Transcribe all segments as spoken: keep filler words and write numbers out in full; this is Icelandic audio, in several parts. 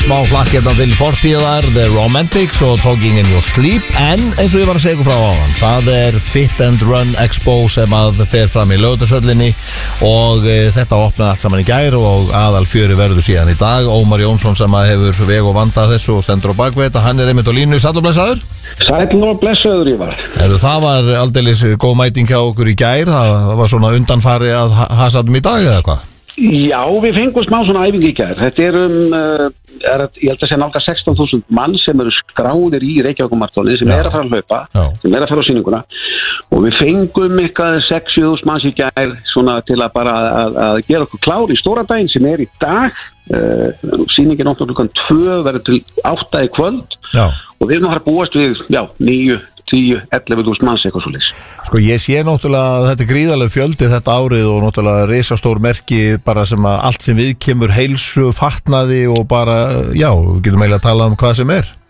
smá flakk hérna til fortíðar, The Romantics og Talking in Your Sleep. En eins og ég var að segja ykkur frá áðan, það er Fit and Run Expo sem að fer fram í Laugardalshöllinni og e, þetta opnaði allt saman í gær og aðal fjöri verður síðan í dag. Ómar Jónsson sem að hefur veg og vandað þessu og stendur á bakvið þetta, hann er einmitt á línu. Sæll og blessaður? Sæll og blessaður ég var. Heru, það var aldeilis góð mæting hjá okkur í gær, það var svona undanfari að hasaðum í dag eða hvað? Já, við fengum smá svona æfingu í gær. Þetta er um, uh, er, ég held að segja nálga sextán þúsund mann sem eru skráðir í Reykjavíkurmaraþoni sem Já. er að fara að hlaupa, Já. sem er að fara á sýninguna og við fengum eitthvað sex til sjö þúsund manns í gær svona til að bara að, að gera okkur klár í stóra daginn sem er í dag. Uh, sýningin átta klukkan tvö verður til átta í kvöld Já. og við erum að fara að búast við já, níu, tíu, ellefu þúsund manns eitthvað svo leys. Sko ég sé náttúrulega að þetta er gríðarlega fjöldi þetta árið og náttúrulega risastór merki bara sem að allt sem við kemur heilsu, fatnaði og bara, já, við getum eiginlega að tala um hvað sem er.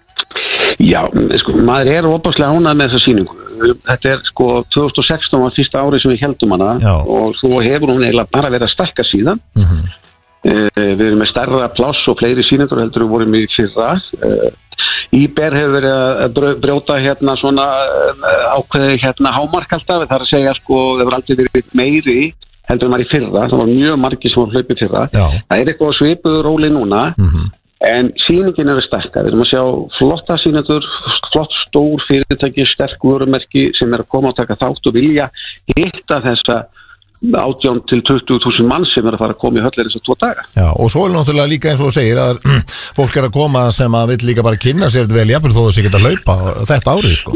Já, sko, maður er óbáslega ánægð með þessa sýningu. Þetta er sko tvö þúsund og sextán var fyrsta árið sem við heldum hana já. og svo hefur hún eiginlega bara verið að stækka síðan. Mm-hmm. uh, við erum með stærra pláss og fleiri sýningur heldur við vorum í fyrra. Uh, Íber hefur verið að brjóta hérna svona ákveði hérna hámark alltaf, það er að segja sko það hefur aldrei verið meiri heldur en var í fyrra, það var mjög margir sem var hlaupið fyrra. Já. Það er eitthvað svipuður róli núna, mm-hmm. en sýningin er sterkar, við erum að sjá flotta sýningur, flott stór fyrirtæki, sterk vörumerki sem er að koma og taka þátt og vilja hitta þessa átján til tuttugu þúsund mann sem er að fara að koma í höllir þess að tvo daga. Já, og svo er náttúrulega líka eins og þú segir að fólk er að koma sem að vill líka bara kynna sér þetta vel jafnvel þó þess að geta að hlaupa þetta árið sko.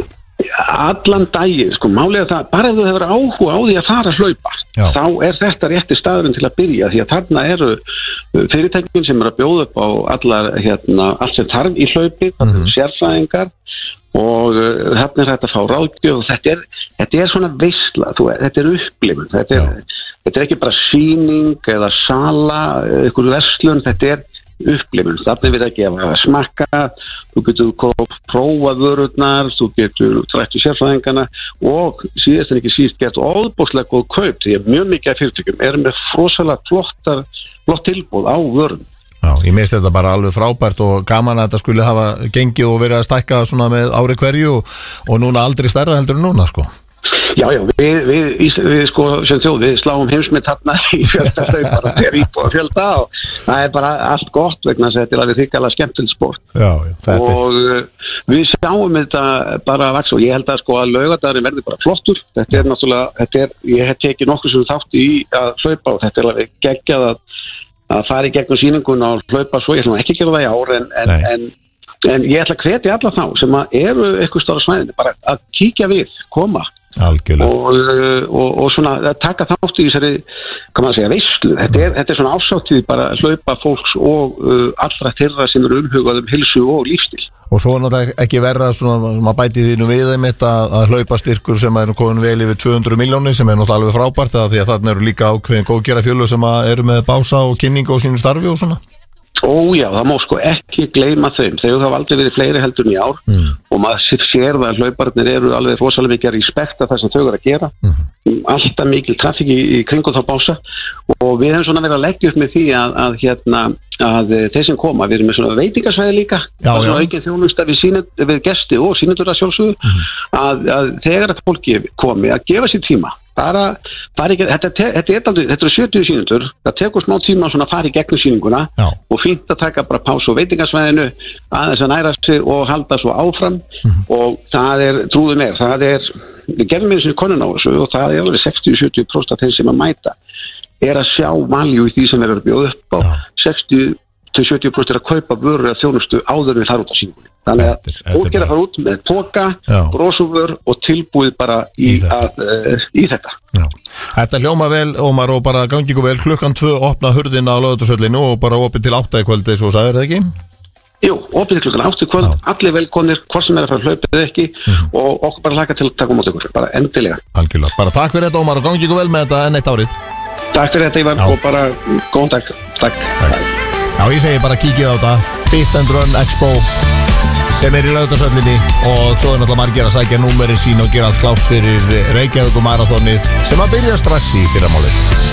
Allan daginn, sko, málega það, bara ef þú hefur áhuga á því að fara að hlaupa, Já. þá er þetta rétti staðurinn til að byrja því að þarna eru fyrirtækin sem eru að bjóða upp á allar, hérna, allt sem þarf í hlaupi, mm-hmm. sérfræðingar og uh, hérna er þetta að fá ráðgjöf og þetta er, þetta er svona veisla, þú, þetta er upplifun, þetta er, þetta er ekki bara sýning eða sala, einhver verslun, þetta er upplifun, þarna er við að gefa að smakka, þú getur prófað vörurnar, þú getur trætt í sérfræðingana og síðast en ekki síst gert óbúslega góð kaup því að mjög mikið af fyrirtækjum er með frosalega flottar, flott tilbúð á vörun. Já, ég minnst þetta bara alveg frábært og gaman að þetta skulle hafa gengið og verið að stækka svona með ári hverju og, og núna aldrei stærra heldur en núna sko. Já, já, við, við, við, við sko, sem þjóð, við sláum heimsmynd þarna í fjölda þau bara þegar íbúið fjölda og það er bara allt gott vegna þess að þetta er alveg þykkalega skemmtileg sport. Já, já, þetta er. Og uh, við sjáum þetta bara að vaks og ég held að sko að Laugardalurinn verði bara flottur. Þetta er náttúrulega, þetta er, ég hef tekið nokkuð sem þátt í að hlaupa og þetta er alveg geggjað að, að fara í gegnum sýninguna og hlaupa svo, ég ætlum ekki að gera það í ár en, en, en, en ég ætla að hvetja alla þá sem að eru eitthvað stóra svæðinni bara að kíkja við, koma. Og, og, og svona að taka þátt í þessari, hvað maður segja, veislu þetta er, þetta er svona ásáttíð bara að hlaupa fólks og uh, allra þeirra sem eru umhugað um heilsu og lífstíl og svo er náttúrulega ekki verða svona maður bæti þínu við þeim þetta að hlaupa styrkur sem er komin vel yfir tvö hundruð milljónir sem er náttúrulega alveg frábært því að þarna eru líka ákveðin góðgera fjölu sem eru með bása og kynningu og sínu starfi og svona. Ó já, það má sko ekki gleyma þeim þegar það hafa aldrei verið fleiri heldur í ár mm. og maður sér það að hlauparnir eru alveg rosalega mikið að respekta það sem þau eru að gera mm. alltaf mikil trafík í, í kringum þá bása og við hefum svona verið að leggja upp með því að, að hérna að þeir sem koma, við erum með svona veitingasvæði líka já, það er svona aukinn þjónusta við, sýnir, við gesti og sýnendur að sjálfsögðu mm. að, að þegar að fólki komi að gefa sér tíma bara, bara ekki, þetta, þetta, er aldrei, þetta er sjötíu sýnendur, það tekur smá tíma að fara í gegnum sýninguna já. og fínt að taka bara pás og veitingasvæðinu aðeins að næra sig og halda svo áfram mm. og það er, trúðu mér, það er við gerðum með þessu konun á þessu og það er alveg sextíu til sjötíu prósent af þeim sem að mæta er að sjá valjú í því sem er að bjóða upp á sextíu til sjötíu prósent er að kaupa vörur að þjónustu áður við þar út á sýningunni. Þannig að fólk er að fara út með póka, brósuvör og tilbúið bara í, í þetta. Að, uh, í þetta. Já. Þetta hljóma vel, Ómar, og bara gangi ykkur vel klukkan tvö opna hurðina á Laugardalshöllinni og bara opið til átta í kvöldi, svo sagðir það ekki? Jú, opið til klukkan átta í kvöld, allir velkonir, hvort sem er að fara hlaupið eða ekki mm. og okkur bara hlaka til að taka á móti ykkur, bara endilega. Algjörlega, bara takk fyrir þetta, Ómar, og gangi ykkur vel með þetta enn eitt árið. Takk fyrir þetta, Ívar, Já. og bara góðan dag. Takk. Takk. Já, ég segi bara kíkið á þetta Fit and Run Expo sem er í Laugardalshöllinni og svo er náttúrulega margir að sækja númerið sín og gera allt klárt fyrir Reykjavíkurmaraþonið sem að byrja strax í fyrramálið.